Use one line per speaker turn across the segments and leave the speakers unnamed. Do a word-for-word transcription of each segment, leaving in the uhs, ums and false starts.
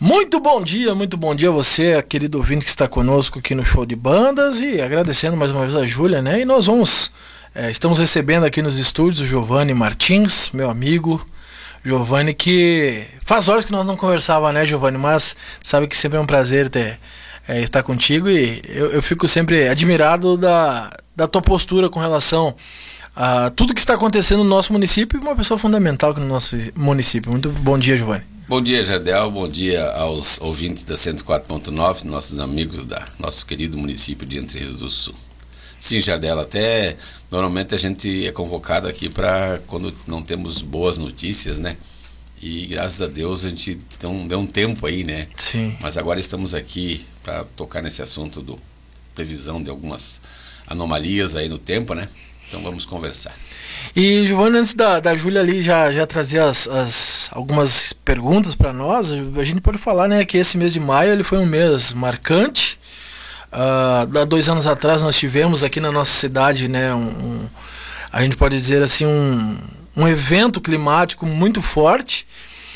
Muito bom dia, muito bom dia a você, querido ouvinte que está conosco aqui no Show de Bandas, e agradecendo mais uma vez a Júlia, né? E nós vamos, é, estamos recebendo aqui nos estúdios o Giovanni Martins, meu amigo. Giovanni, que faz horas que nós não conversávamos, né, Giovanni? Mas sabe que sempre é um prazer ter, é, estar contigo, e eu, eu fico sempre admirado da, da tua postura com relação a tudo que está acontecendo no nosso município, e uma pessoa fundamental aqui no nosso município. Muito bom dia, Giovanni.
Bom dia, Jardel, bom dia aos ouvintes da cento e quatro ponto nove, nossos amigos da nosso querido município de Entre Rios do Sul. Sim, Jardel, até normalmente a gente é convocado aqui para quando não temos boas notícias, né? E graças a Deus a gente deu, deu um tempo aí, né?
Sim.
Mas agora estamos aqui para tocar nesse assunto do previsão de algumas anomalias aí no tempo, né? Então vamos conversar.
E, Giovanni, antes da, da Júlia ali já, já trazer as, as, algumas perguntas para nós, a gente pode falar, né, que esse mês de maio ele foi um mês marcante. Uh, há dois anos atrás nós tivemos aqui na nossa cidade, né, um, um, a gente pode dizer assim, um, um evento climático muito forte.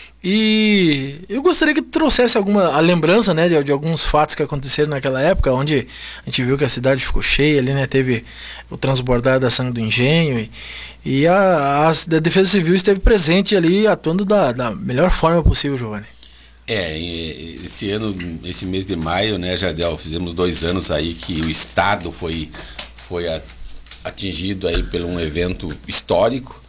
E eu gostaria que tu trouxesse alguma a lembrança, né, de, de alguns fatos que aconteceram naquela época, onde a gente viu que a cidade ficou cheia ali, né, teve o transbordar da Sangue do Engenho, e, e a, a, a Defesa Civil esteve presente ali, atuando da, da melhor forma possível, Giovanni.
É, esse ano, esse mês de maio, né, Jardel, fizemos dois anos aí que o estado foi, foi atingido aí por um evento histórico,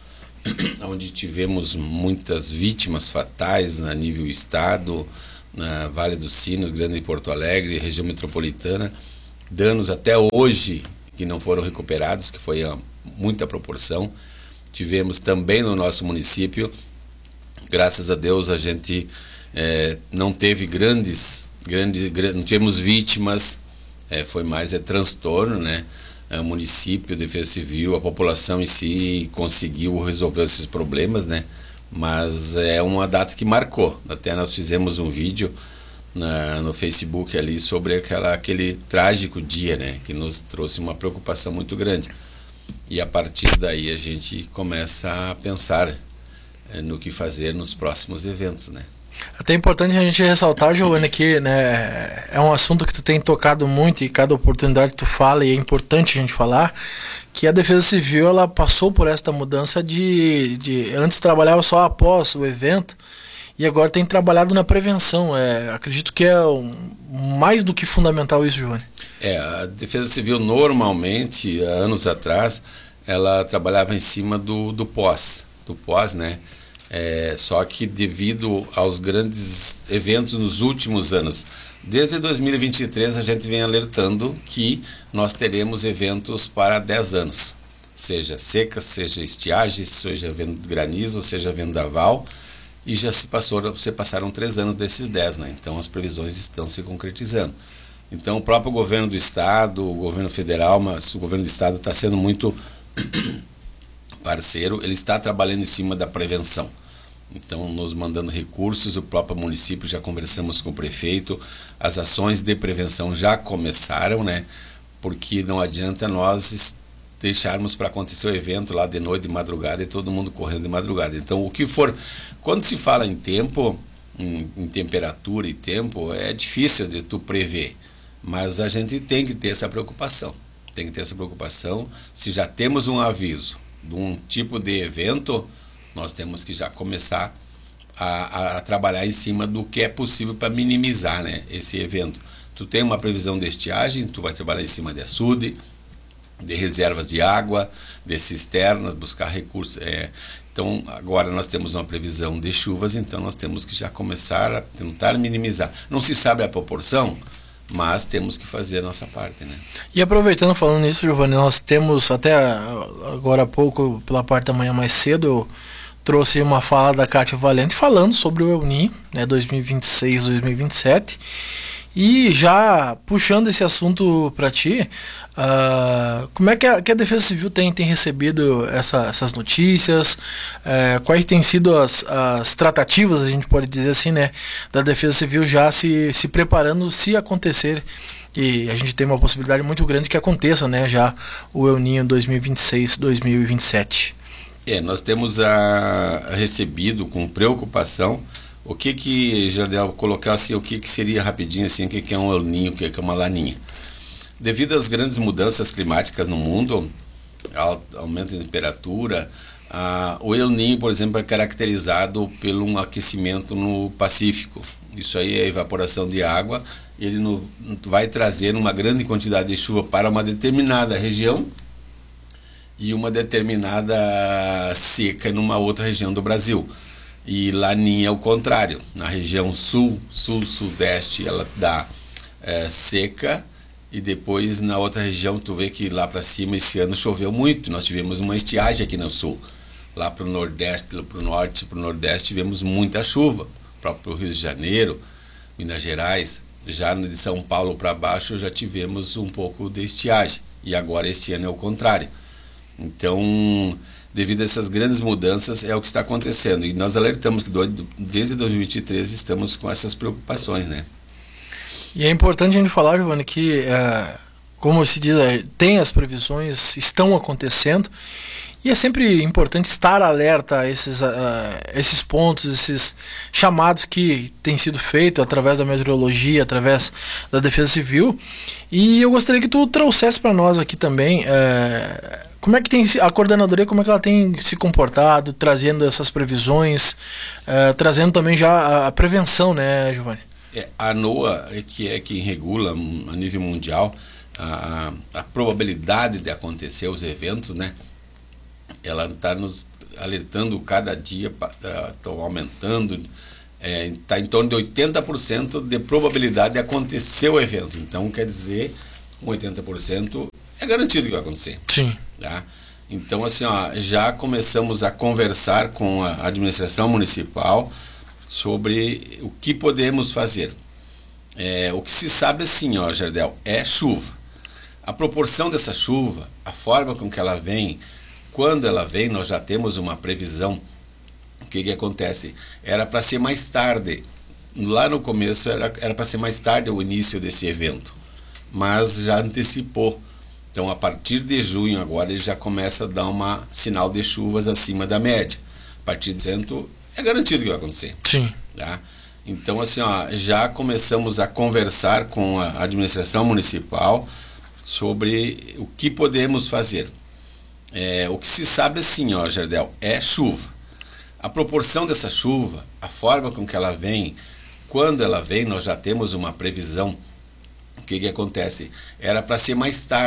onde tivemos muitas vítimas fatais a nível estado, na Vale dos Sinos, Grande Porto Alegre, região metropolitana, danos até hoje que não foram recuperados, que foi a muita proporção. Tivemos também no nosso município, graças a Deus a gente é, não teve grandes, grandes, não tivemos vítimas, é, foi mais é transtorno, né? O município, a Defesa Civil, a população em si conseguiu resolver esses problemas, né? Mas é uma data que marcou. Até nós fizemos um vídeo na, no Facebook ali sobre aquela, aquele trágico dia, né? Que nos trouxe uma preocupação muito grande. E a partir daí a gente começa a pensar é, no que fazer nos próximos eventos, né?
Até é importante a gente ressaltar, Giovanni, que, né, é um assunto que tu tem tocado muito, e cada oportunidade que tu fala, e é importante a gente falar, que a Defesa Civil ela passou por esta mudança de, de antes trabalhava só após o evento, e agora tem trabalhado na prevenção. É, acredito que é um, mais do que fundamental isso, Giovanni.
É, a Defesa Civil normalmente, há anos atrás, ela trabalhava em cima do, do pós, do pós, né? É, só que devido aos grandes eventos nos últimos anos, desde dois mil e vinte e três a gente vem alertando que nós teremos eventos para dez anos, seja seca, seja estiagem, seja granizo, seja vendaval, e já se, passou, se passaram três anos desses dez, né? Então as previsões estão se concretizando. Então o próprio governo do estado, o governo federal, mas o governo do estado está sendo muito parceiro, ele está trabalhando em cima da prevenção. Então, nos mandando recursos, o próprio município, já conversamos com o prefeito, as ações de prevenção já começaram, né? Porque não adianta nós deixarmos para acontecer o evento lá de noite, de madrugada, e todo mundo correndo de madrugada. Então, o que for, quando se fala em tempo, em, em temperatura e tempo, é difícil de tu prever, mas a gente tem que ter essa preocupação, tem que ter essa preocupação. Se já temos um aviso de um tipo de evento, nós temos que já começar a, a trabalhar em cima do que é possível para minimizar, né, esse evento. Tu tem uma previsão de estiagem, tu vai trabalhar em cima de açude, de reservas de água, de cisternas, buscar recursos. É, então, agora nós temos uma previsão de chuvas, então nós temos que já começar a tentar minimizar. Não se sabe a proporção, mas temos que fazer a nossa parte, né? E
aproveitando, falando nisso, Giovanni, nós temos até agora há pouco, pela parte da manhã mais cedo, eu trouxe uma fala da Cátia Valente falando sobre o El Niño, né, dois mil e vinte e seis, dois mil e vinte e sete. E já puxando esse assunto para ti, uh, como é que a, que a Defesa Civil tem, tem recebido essa, essas notícias? Uh, quais têm sido as, as tratativas, a gente pode dizer assim, né, da Defesa Civil já se, se preparando se acontecer, e a gente tem uma possibilidade muito grande que aconteça, né, já o El Niño dois mil e vinte e seis, dois mil e vinte e sete.
É, nós temos a, recebido com preocupação O que que, Jardel, colocar assim, o que que seria rapidinho assim, o que que é um El Niño, o que que é uma Laninha? Devido às grandes mudanças climáticas no mundo, aumento de temperatura, ah, o El Niño, por exemplo, é caracterizado pelo um aquecimento no Pacífico. Isso aí é evaporação de água, ele no, vai trazer uma grande quantidade de chuva para uma determinada região e uma determinada seca numa outra região do Brasil. E Laninha é o contrário, na região sul, sul-sudeste ela dá é, seca, e depois na outra região tu vê que lá para cima esse ano choveu muito, nós tivemos uma estiagem aqui no sul. Lá para o nordeste, para o norte, para o nordeste tivemos muita chuva, próprio Rio de Janeiro, Minas Gerais, já de São Paulo para baixo já tivemos um pouco de estiagem, e agora este ano é o contrário. Então, devido a essas grandes mudanças, é o que está acontecendo. E nós alertamos que desde dois mil e vinte e três estamos com essas preocupações, né?
E é importante a gente falar, Giovanni, que, é, como se diz, é, tem as previsões, estão acontecendo, e é sempre importante estar alerta a esses, a esses pontos, esses chamados que têm sido feitos através da meteorologia, através da Defesa Civil. E eu gostaria que tu trouxesse para nós aqui também... É, como é que tem a coordenadoria, como é que ela tem se comportado, trazendo essas previsões, uh, trazendo também já a, a prevenção, né, Giovanni?
É, a NOAA, que é quem regula a nível mundial a, a probabilidade de acontecer os eventos, né? Ela está nos alertando cada dia, está uh, aumentando, está é, em torno de oitenta por cento de probabilidade de acontecer o evento. Então, quer dizer, com oitenta por cento é garantido que vai acontecer.
Sim.
Tá? Então, assim, ó, já começamos a conversar com a administração municipal sobre o que podemos fazer. É, o que se sabe assim, ó, Jardel, é chuva. A proporção dessa chuva, a forma com que ela vem, quando ela vem, nós já temos uma previsão. O que que acontece? Era para ser mais tarde. Lá no começo era para ser mais tarde o início desse evento, mas já antecipou. Então, a partir de junho agora ele já começa a dar uma sinal de chuvas acima da média. A partir de cento é garantido que vai acontecer.
Sim.
Tá? Então, assim, ó, já começamos a conversar com a administração municipal sobre o que podemos fazer. É, o que se sabe assim, ó, Jardel, é chuva. A proporção dessa chuva, a forma com que ela vem, quando ela vem, nós já temos uma previsão. O que que acontece? Era para ser mais tarde.